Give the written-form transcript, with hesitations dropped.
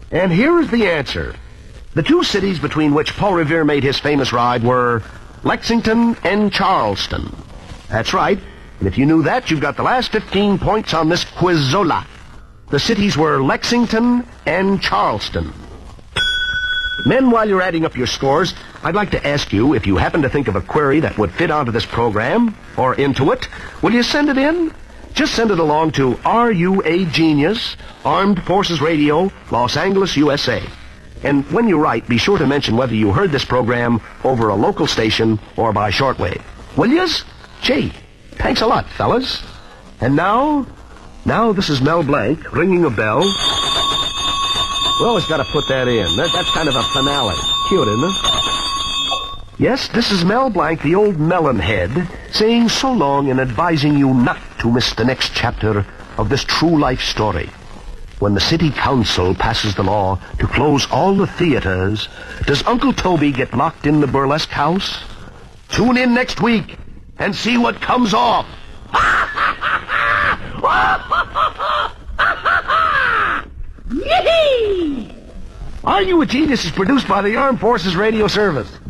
And here is the answer. The two cities between which Paul Revere made his famous ride were Lexington and Charleston. That's right. And if you knew that, you've got the last 15 points on this Quizola. The cities were Lexington and Charleston. Men, while you're adding up your scores, I'd like to ask you if you happen to think of a query that would fit onto this program, or into it, will you send it in? Just send it along to Are You a Genius, Armed Forces Radio, Los Angeles, USA. And when you write, be sure to mention whether you heard this program over a local station or by shortwave. Will yous? Gee, thanks a lot, fellas. And now this is Mel Blanc ringing a bell. We always got to put that in. That's kind of a finale. Cute, isn't it? Yes, this is Mel Blanc, the old melon head, saying so long and advising you not to miss the next chapter of this true life story. When the city council passes the law to close all the theaters, does Uncle Toby get locked in the burlesque house? Tune in next week and see what comes off. Yee! Are You a Genius is produced by the Armed Forces Radio Service.